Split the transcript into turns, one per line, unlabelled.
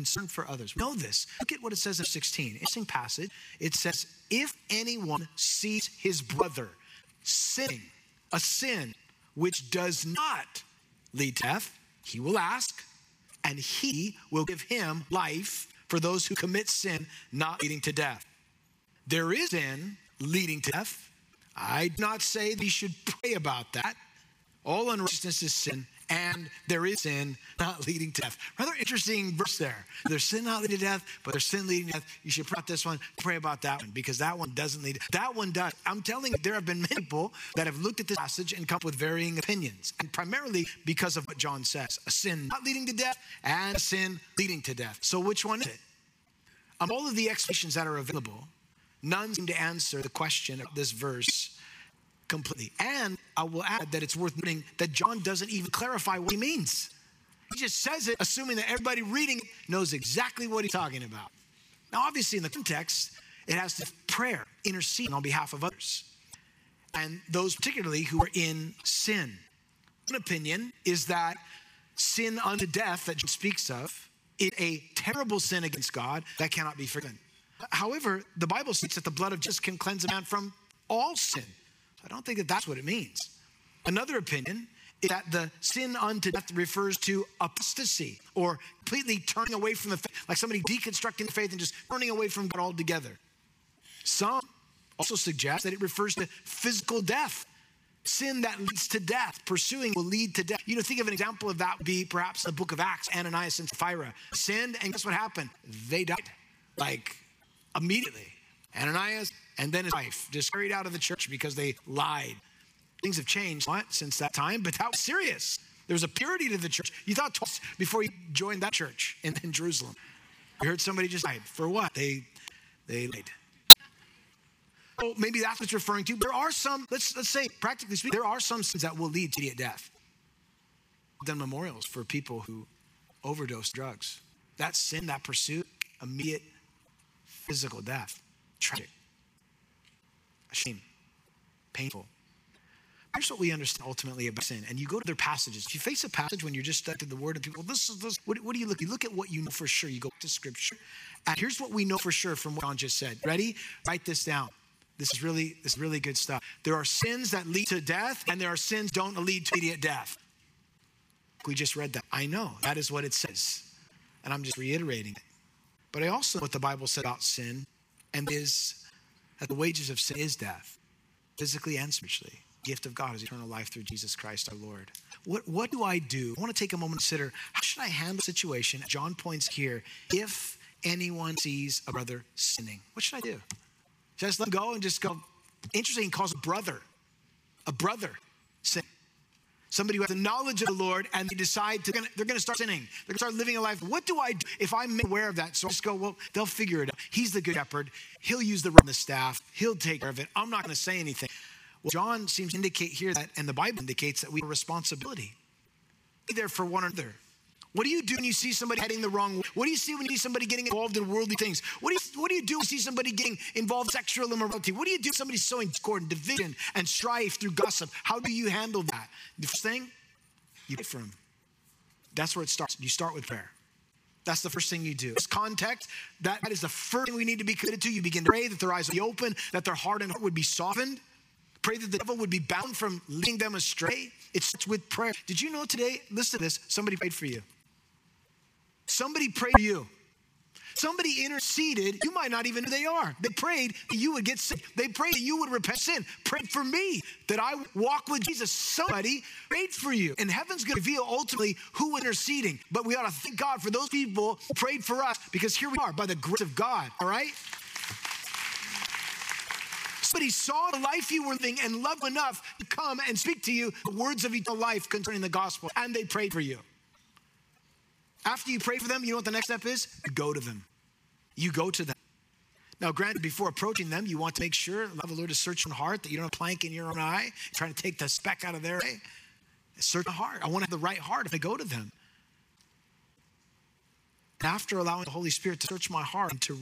concern for others. We know this. Look at what it says in 16. Interesting passage. It says, if anyone sees his brother sinning a sin which does not lead to death, he will ask, and he will give him life for those who commit sin not leading to death. There is sin leading to death. I do not say that you should pray about that. All unrighteousness is sin, and there is sin not leading to death. Rather interesting verse there. There's sin not leading to death, but there's sin leading to death. You should pray about this one, pray about that one, because that one doesn't lead. That one does. I'm telling you, there have been many people that have looked at this passage and come up with varying opinions, and primarily because of what John says. A sin not leading to death and a sin leading to death. So which one is it? Of all of the explanations that are available, none seem to answer the question of this verse completely. And I will add that it's worth noting that John doesn't even clarify what he means. He just says it, assuming that everybody reading it knows exactly what he's talking about. Now, obviously, in the context, it has to prayer, interceding on behalf of others, and those particularly who are in sin. One opinion is that sin unto death that John speaks of is a terrible sin against God that cannot be forgiven. However, the Bible states that the blood of Jesus can cleanse a man from all sin. I don't think that that's what it means. Another opinion is that the sin unto death refers to apostasy, or completely turning away from the faith, like somebody deconstructing the faith and just turning away from God altogether. Some also suggest that it refers to physical death. Sin that leads to death, pursuing will lead to death. You know, think of an example of that would be perhaps the book of Acts, Ananias and Sapphira sinned, and guess what happened? They died, like immediately. Ananias and then his wife just carried out of the church because they lied. Things have changed a lot since that time, but that was serious. There was a purity to the church. You thought twice before you joined that church in Jerusalem. You heard somebody just died. For what? They lied. Oh, maybe that's what it's referring to. There are some, let's say, practically speaking, there are some sins that will lead to immediate death. I've done memorials for people who overdose drugs. That sin, that pursuit, immediate physical death. Tragic. A shame. Painful. Here's what we understand ultimately about sin. And you go to their passages. If you face a passage when you're just studying the word and people, what do you look? You look at what you know for sure. You go to scripture. And here's what we know for sure from what John just said. Ready? Write this down. This is really good stuff. There are sins that lead to death, and there are sins that don't lead to immediate death. We just read that. I know. That is what it says. And I'm just reiterating it. But I also know what the Bible said about sin, and is that the wages of sin is death, physically and spiritually. The gift of God is eternal life through Jesus Christ our Lord. What do I do? I want to take a moment to consider, how should I handle the situation? John points here, if anyone sees a brother sinning, what should I do? Should I just let him go and just go? Interesting, he calls a brother sin. Somebody who has the knowledge of the Lord and they decide they're going to start sinning. They're going to start living a life. What do I do if I'm aware of that? So I just go, well, they'll figure it out. He's the good shepherd. He'll use the staff. He'll take care of it. I'm not going to say anything. Well, John seems to indicate here that, and the Bible indicates that we have a responsibility. Be there for one another. What do you do when you see somebody heading the wrong way? What do you see when you see somebody getting involved in worldly things? What do you do when you see somebody getting involved in sexual immorality? What do you do when somebody's sowing discord and division and strife through gossip? How do you handle that? The first thing, you pray for them. That's where it starts. You start with prayer. That's the first thing you do. This context, that is the first thing we need to be committed to. You begin to pray that their eyes would be open, that their heart and heart would be softened. Pray that the devil would be bound from leading them astray. It starts with prayer. Did you know today, listen to this, somebody prayed for you. Somebody prayed for you. Somebody interceded. You might not even know who they are. They prayed that you would get saved. They prayed that you would repent sin. Prayed for me that I would walk with Jesus. Somebody prayed for you. And heaven's going to reveal ultimately who was interceding. But we ought to thank God for those people who prayed for us, because here we are by the grace of God. All right? Somebody saw the life you were living and loved enough to come and speak to you the words of eternal life concerning the gospel. And they prayed for you. After you pray for them, you know what the next step is? You go to them. You go to them. Now, granted, before approaching them, you want to make sure, allow the Lord to search your heart, that you don't have a plank in your own eye, trying to take the speck out of their eye. Search the heart. I want to have the right heart if I go to them. And after allowing the Holy Spirit to search my heart and to